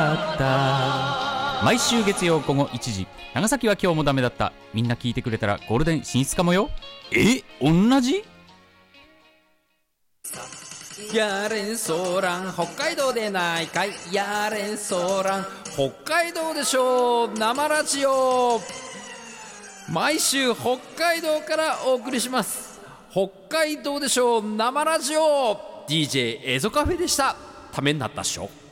だった。毎週月曜午後1時、長崎は今日もダメだった。みんな聞いてくれたらゴールデン進出かもよ。同じ？ やれんそらん北海道でないかい。やれんそらん北海道でしょう。生ラジオ、毎週北海道からお送りします。北海道でしょう生ラジオ、 DJ エゾカフェでした。ためになったっしょ。